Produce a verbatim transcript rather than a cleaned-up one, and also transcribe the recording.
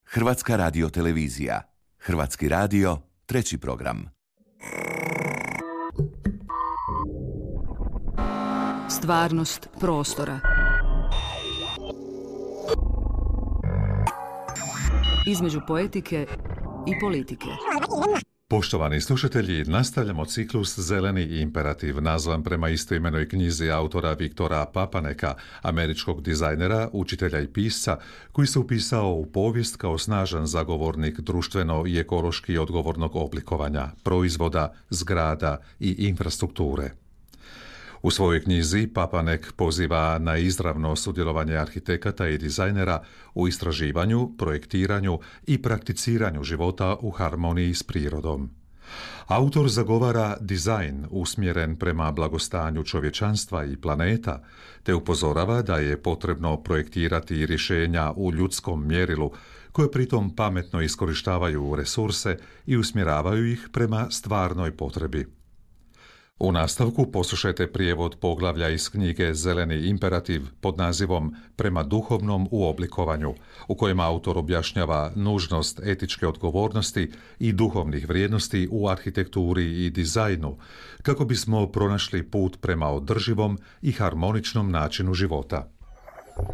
Hrvatska radiotelevizija. Hrvatski radio, treći program. Stvarnost prostora. Između poetike i politike. Poštovani slušatelji, nastavljamo ciklus Zeleni imperativ, nazvan prema istoimenoj knjizi autora Viktora Papaneka, američkog dizajnera, učitelja i pisca, koji se upisao u povijest kao snažan zagovornik društveno i ekološki odgovornog oblikovanja, proizvoda, zgrada i infrastrukture. U svojoj knjizi Papanek poziva na izravno sudjelovanje arhitekata i dizajnera u istraživanju, projektiranju i prakticiranju života u harmoniji s prirodom. Autor zagovara dizajn usmjeren prema blagostanju čovječanstva i planeta, te upozorava da je potrebno projektirati rješenja u ljudskom mjerilu, koje pritom pametno iskorištavaju resurse i usmjeravaju ih prema stvarnoj potrebi. U nastavku poslušajte prijevod poglavlja iz knjige Zeleni imperativ pod nazivom Prema duhovnom uoblikovanju, u kojem autor objašnjava nužnost etičke odgovornosti i duhovnih vrijednosti u arhitekturi i dizajnu, kako bismo pronašli put prema održivom i harmoničnom načinu života.